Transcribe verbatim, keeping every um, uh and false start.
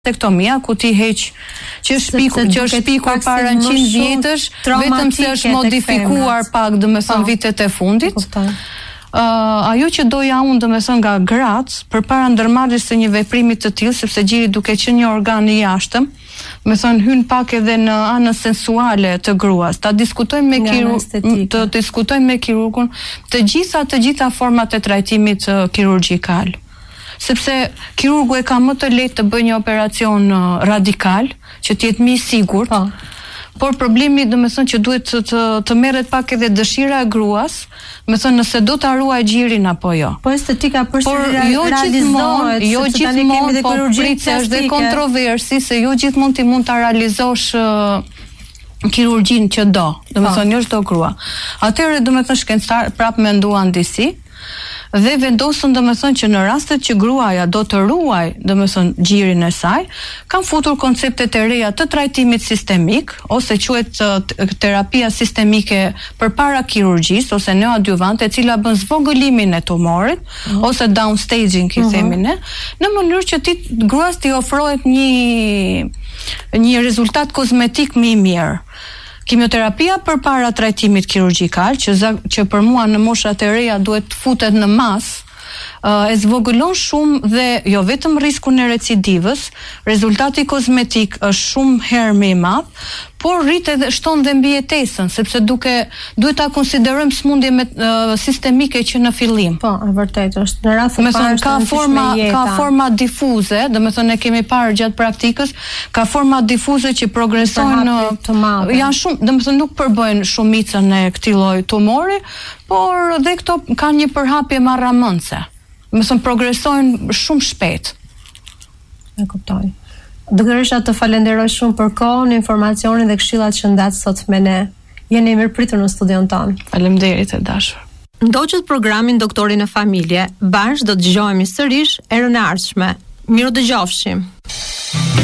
Tektomia, ku ti heq që është piku, që është piku para njëqind vjetësh, vetëm se është modifikuar pak, domethënë vitet e fundit. Uh, ajo që doja unë domethënë nga gratë, përpara ndërmarrjes së një veprimi të tillë, sepse gjiri duke qenë një organ i jashtëm, me thënë hyn pak edhe në anën sensuale të gruas. Ta diskutojmë me kirurgun, të diskutojmë me kirurgun të gjitha të gjitha format e trajtimit uh, kirurgjikal. Sepse kirurgu e ka më të lehtë të bëjë një operacion uh, radikal, që të jetë më i sigurt. Po. Por problemi, domethënë, që duhet të, të, të merret pak edhe dëshira e gruas, me thënë nëse do ta ruaj gjirin apo jo. Po estetika përsëri jo realizohet, jo gjithmonë, po pritse është dhe kontroversi se jo gjithmonë ti mund ta realizosh uh, kirurgjin që do, domethënë jo çdo grua. Atëherë domethënë shkencëtar prapë menduan disi dhe vendosën domethënë që në rastet që gruaja do të ruaj domethënë gjirin e saj, kanë futur konceptet e reja të trajtimit sistemik ose quhet terapia sistemike përpara kirurgjisë ose neoadjuvante, e cila bën zvogëlimin e tumorit uh -huh. ose downstaging i themi ne, në mënyrë që ti gruas t'i ofrohet një një rezultat kozmetik më i mirë. Kimioterapia përpara trajtimit kirurgjikal, që, që për mua në moshat e reja duhet të futet në mas, uh, e zvogëlon shumë dhe jo vetëm riskun e recidivës, rezultati kozmetik është shumë herë më i madh, por rrit edhe shton dhe mbijetesën, sepse duke duhet ta konsiderojmë smundje me uh, sistemike që në fillim. Po, e vërtet është. Në rast të parë ka forma ka forma difuze, domethënë e kemi parë gjatë praktikës, ka forma difuze që progresojnë të madhe. Janë shumë, domethënë nuk përbëjnë shumicën e këtij lloji tumori, por dhe këto kanë një përhapje marramëndse. Domethënë progresojnë shumë shpejt. E kuptoj. Doktoresha, të falenderoj shumë për kohën, informacionin dhe këshillat që ndat sot me ne. Jeni mirëpritur në studion tonë. Faleminderit e dashur. Ndoqët programin Doktori në Familje, bashkë do të dëgjohemi sërish erën e ardhshme. Miru dëgjofshim.